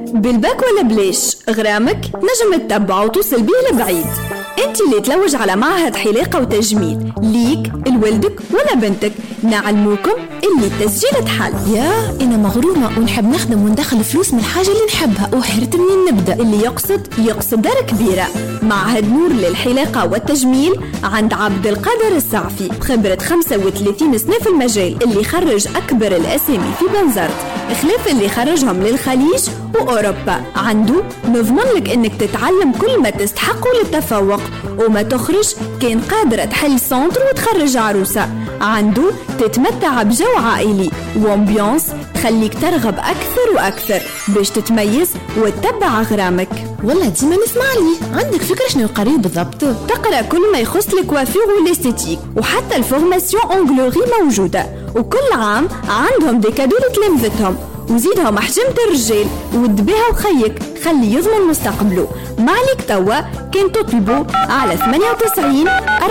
بالباك ولا بليش غرامك نجم تتبع وتوصل بيه لبعيد. انت اللي تلوج على معهد حلاقة وتجميل ليك لولدك ولا بنتك، نعلموكم اللي التسجيل تحل. يا انا مغرومة ونحب نخدم وندخل فلوس من الحاجة اللي نحبها وحيرت منين نبدأ. اللي يقصد دار كبيرة. معهد نور للحلاقة والتجميل عند عبد القادر السعفي، خبرة 35 سنة في المجال، اللي خرج أكبر الأسامي في بنزرت، خلاف اللي خرجهم للخليج وأوروبا. عنده نضمن لك إنك تتعلم كل ما تستحق للتفوق، وما تخرج كان قادرة تحل سنتر وتخرج عروسة. عنده تتمتع بجو عائلي وامبيونس تخليك ترغب أكثر وأكثر باش تتميز وتتبع غرامك. والله ديما نسمع لي. عندك فكرة شنو قريب بالضبط؟ تقرأ كل ما يخص الكوافير والاستيتيك، وحتى الفورماسيون أونغلوري موجودة، وكل عام عندهم دي كادو لتلامذتهم، وزيدهم حجمة الرجال ودبيها وخيك خلي يضمن مستقبله. ما عليك توا كان تطلبوا على 98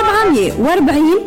440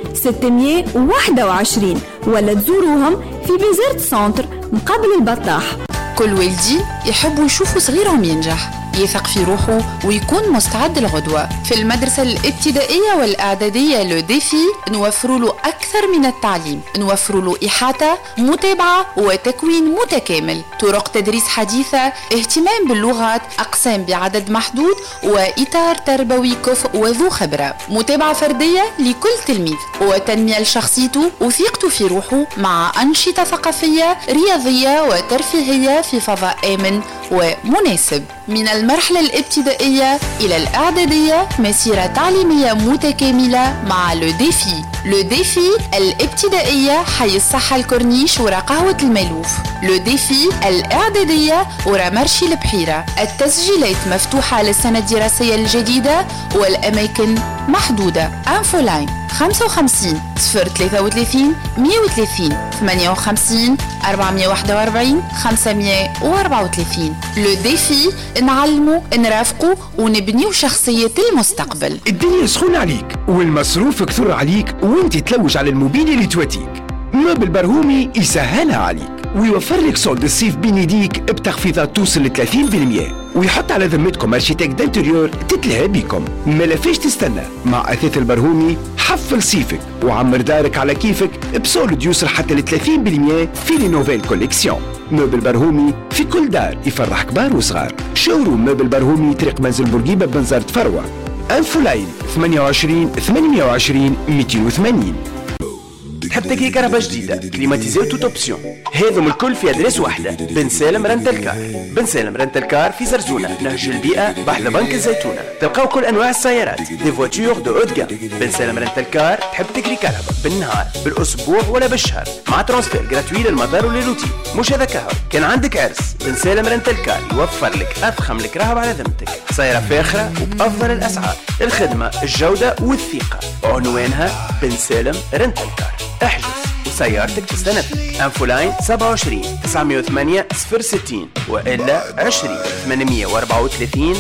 621 ولا تزوروهم في بنزرت سنتر مقابل البطاح. كل والدي يحبوا يشوفوا صغيرهم ينجح، يثق في روحه ويكون مستعد للغدوة. في المدرسة الابتدائية والإعدادية لو ديفي نوفر له أكثر من التعليم، نوفر له إحاطة، متابعة وتكوين متكامل، طرق تدريس حديثة، اهتمام باللغات، أقسام بعدد محدود، وإطار تربوي كفء وذو خبرة، متابعة فردية لكل تلميذ، وتنمية لشخصيته وثقته في روحه، مع أنشطة ثقافية رياضية وترفيهية في فضاء آمن ومناسب. من المرحلة الابتدائية إلى الإعدادية مسيرة تعليمية متكاملة مع لو ديفي. لو ديفي الابتدائية حي الصحة الكورنيش ورا قهوة الملوف، لو ديفي الإعدادية ورا مرشي البحيرة. التسجيلات مفتوحة للسنة الدراسية الجديدة والأماكن محدودة. انفولاين 55 033 130 58 441 534. لو ديفي نعلموا نرافقوا ونبنيوا شخصية المستقبل. الدنيا سخونة عليك والمصروف كثر عليك وانت تلوج على الموبيل اللي تواتيك. موبل برهومي يسهلها عليك ويوفر لك صولد الصيف بين يديك بتخفيضات توصل ل 30%، ويحط على ذمتكم ارشيتكت دانتيريور تتلهى بكم. ما لافاش تستنى، مع اثاث البرهومي حفل صيفك وعمر دارك على كيفك بصولد يوصل حتى ل 30% في لي نوفيل كوليكسيون. موبل برهومي في كل دار يفرح كبار وصغار. شوروم موبل برهومي طريق منزل بورقيبة بنزرت فروة. انفولاين 28 820 280. تحب تجري كهرباء جديدة كليماتيزي وتوت اوبسيون، هذم الكل في ادريس واحدة. بن سالم رنتال كار. بن سالم رنتال كار في زرزونة نهج البيئة بحذا بنك الزيتونة. تلقاو كل انواع السيارات، دي فواتور دو اود جام. بن سالم رنتال كار تحب تجري كهرباء بالنهار بالاسبوع ولا بالشهر، مع ترانسفير جراتوي للمدار وللروتين. مش هذا كهو، كان عندك عرس بن سالم رنتال كار يوفر لك افخم الكراهب على ذمتك، سيارة فاخرة وبافضل الاسعار، الخدمة الجودة والثقة. عنوانها بن سالم رنتال كار. احجز وسيارتك تستنفذ. انفولاين 27 908 060 وإلا 20 834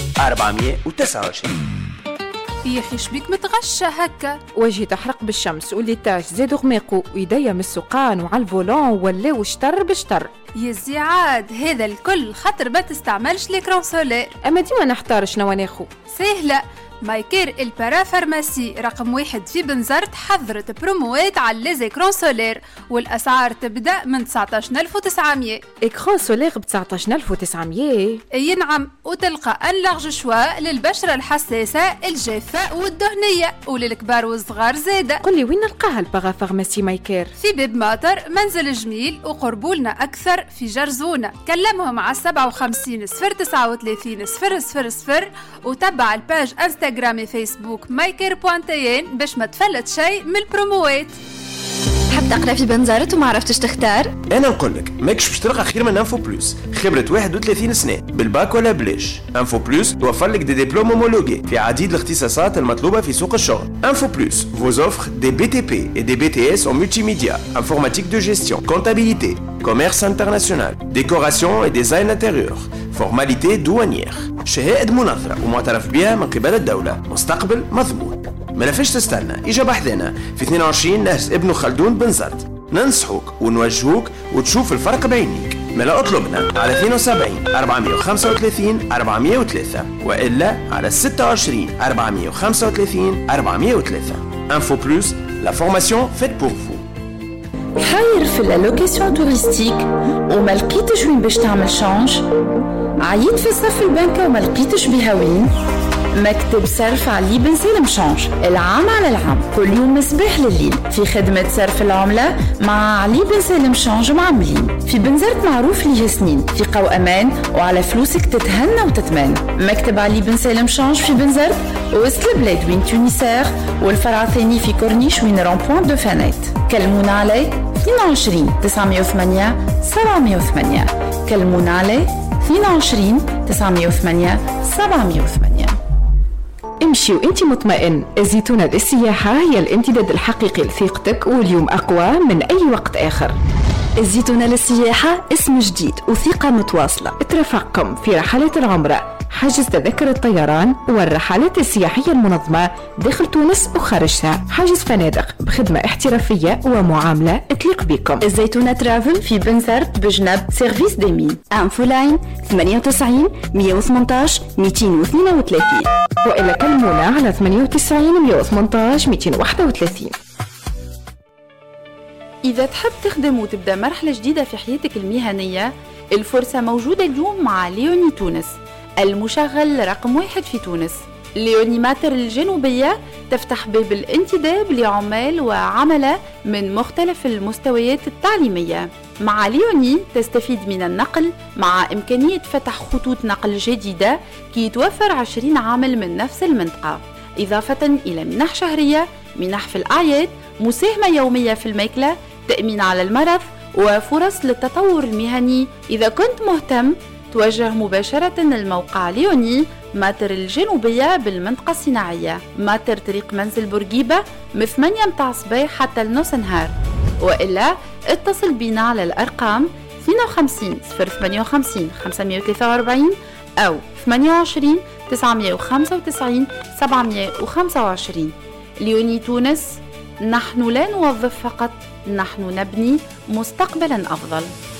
429. يا اخي شبيك متغشى هكا؟ وجهي تحرق بالشمس والليتاج زادوا غماقو ويديا من السقان وعلى الفولون ولاو شطر بشطر. يا زعاد هذا الكل خاطر ما تستعملش ليكرون سولير. اما ديما نحتار شنو ناخو. سهله، مايكير البارا فارماسي رقم 1 في بنزرت حضرت بروموات على ليزيكرون سولير، والأسعار تبدأ من 19,900. إكران سولير ب 19,900؟ أي نعم، وتلقى أن لارج شوا للبشرة الحساسة الجافة والدهنية وللكبار والصغار زادة. قولي وين نلقاها البارا فارماسي مايكير؟ في باب ماطر منزل جميل، وقربولنا أكثر في جرزونة. كلمهم على 57 039 000 وتبع الباج انستغرامي فيسبوك مايكير.tn باش ما تفلت شيء من البروموات. حاب تقرا في بنزرت وما عرفتش تختار؟ انا نقول لك ماكش باش تلقى خير من انفو بلوس. خبرة 31 سنة بالباك ولا بلاش. انفو بلوس توفر لك دي دبلوم هومولوجي في عديد الاختصاصات المطلوبة في سوق الشغل. انفو بلوس vous offre des BTP et des BTS en multimédia, informatique de gestion, comptabilité, commerce international, décoration et design intérieur, formalité douanière, شهادة منظرة ومعترف بها من قبل الدولة، مستقبل مضمون. ما لفش تستنى، إجا بحثنا في 22 نهج ابن خلدون بنزرت. ننصحوك ونوجهوك وتشوف الفرق بعينيك. ملا اطلبنا على 72 435 403 وإلا على 26 435 403. Info Plus, la formation faite pour vous. حاير في اللوكيسيون توريستيك وما لقيتش وين باش تعمل شانج؟ عييت في صف البنكة وما لقيتش بها وين؟ مكتب صرف علي بن سالم شانج، العام على العام كل يوم مصباح لليل في خدمة صرف العملة مع علي بن سالم شانج معملين في بنزرت معروف ليه سنين، ثقة وأمان وعلى فلوسك تتهنى وتتمان. مكتب علي بن سالم شانج في بنزرت وسط البلاد وين تونسير، والفرع الثاني في كورنيش وين رامبوان دو فانيت. كلمونا عليه 22 908 708. كلمونا عليه 22 908 708. امشي وانت مطمئن، الزيتونة للسياحة هي الامتداد الحقيقي لثقتك واليوم أقوى من أي وقت آخر. الزيتونة للسياحة اسم جديد وثقة متواصلة. اترفقكم في رحلات العمرة، حجز تذكرة الطيران والرحلات السياحية المنظمة داخل تونس وخارجها، حجز فنادق بخدمة احترافية ومعاملة تليق بكم. الزيتونة ترافل في بنزرت بجنب سيرفيس ديمين. انفو لاين 98 118 232 وإلا كلمونا على 98 118 231. إذا تحب تخدم وتبدأ مرحلة جديدة في حياتك المهنية، الفرصة موجودة اليوم مع ليوني تونس، المشغل رقم 1 في تونس. ليوني ماتر الجنوبية تفتح باب الانتداب لعمال وعملة من مختلف المستويات التعليمية. مع ليوني تستفيد من النقل مع إمكانية فتح خطوط نقل جديدة كي يتوفر 20 عامل من نفس المنطقة، إضافة إلى منح شهرية، منح في الأعياد، مساهمة يومية في الماكلة، تأمين على المرض وفرص للتطور المهني. إذا كنت مهتم توجه مباشرة الموقع ليوني ماتر الجنوبية بالمنطقة الصناعية، ماتر طريق منزل بورقيبة من 8 متاع الصباح حتى النص نهار، وإلا اتصل بنا على الأرقام 52 058 543 أو 28 995 725. ليوني تونس، نحن لا نوظف فقط، نحن نبني مستقبلا أفضل.